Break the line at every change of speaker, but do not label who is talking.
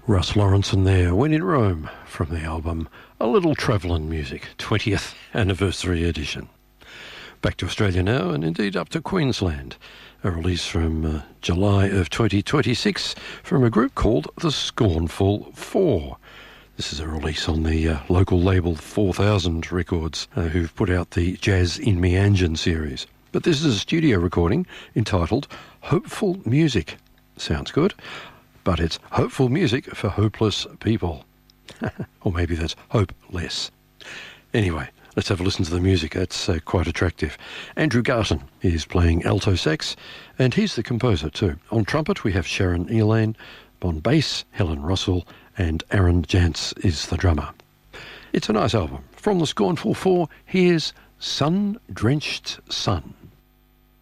Russ Lawrenson there, When in Rome, from the album A Little Travellin' Music, 20th Anniversary Edition. Back to Australia now, and indeed up to Queensland. A release from July of 2026 from a group called The Scornful Four. This is a release on the local label 4000 Records, who've put out the Jazz in Meanjin series. But this is a studio recording entitled Hopeful Music. Sounds good. But it's hopeful music for hopeless people. Or maybe that's hopeless. Anyway, let's have a listen to the music. It's quite attractive. Andrew Garton is playing alto sax, and he's the composer too. On trumpet we have Sharon Elaine, on bass Helen Russell, and Aaron Jantz is the drummer. It's a nice album. From the Scornful Four, here's Sun-Drenched Sun.